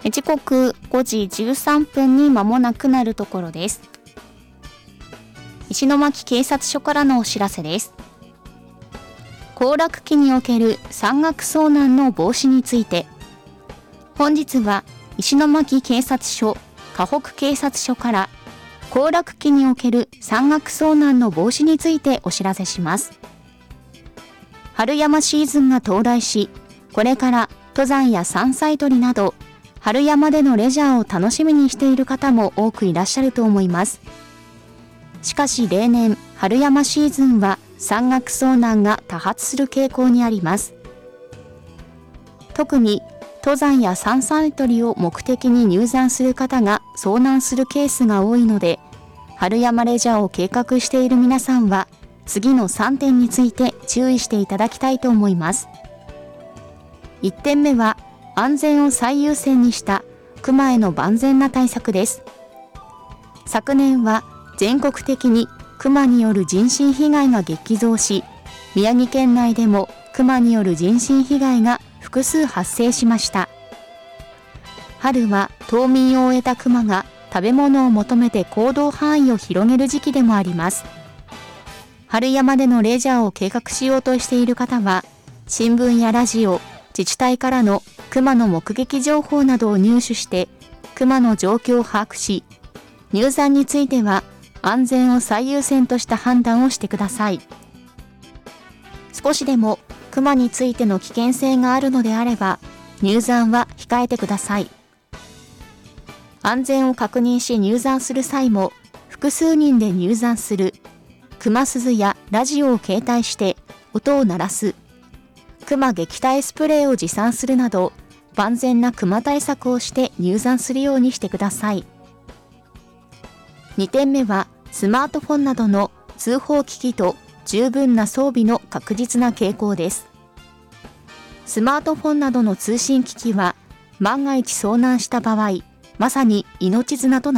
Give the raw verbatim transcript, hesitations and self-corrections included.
時刻ごじじゅうさんぷんに間もなくなるところです。石巻警察署からのお知らせです。行楽期における山岳遭難の防止について、本日は石巻警察署、河北警察署から行楽期における山岳遭難の防止についてお知らせします。春山シーズンが到来し、これから登山や山菜採りなど春山でのレジャーを楽しみにしている方も多くいらっしゃると思います。しかし例年春山シーズンは山岳遭難が多発する傾向にあります。特に登山や山菜採りを目的に入山する方が遭難するケースが多いので、春山レジャーを計画している皆さんは次のさんてんについて注意していただきたいと思います。いってんめは安全を最優先にした熊への万全な対策です。昨年は全国的に熊による人身被害が激増し、宮城県内でも熊による人身被害が複数発生しました。春は冬眠を終えた熊が食べ物を求めて行動範囲を広げる時期でもあります。春山でのレジャーを計画しようとしている方は、新聞やラジオ、自治体からの熊の目撃情報などを入手して熊の状況を把握し、入山については安全を最優先とした判断をしてください。少しでも熊についての危険性があるのであれば入山は控えてください。安全を確認し入山する際も複数人で入山する、熊鈴やラジオを携帯して音を鳴らす、熊撃退スプレーを持参するなど万全な熊対策をして入山するようにしてください。にてんめはスマートフォンなどの通報機器と十分な装備の確実な携行です。スマートフォンなどの通信機器は万が一遭難した場合、まさに命綱となります。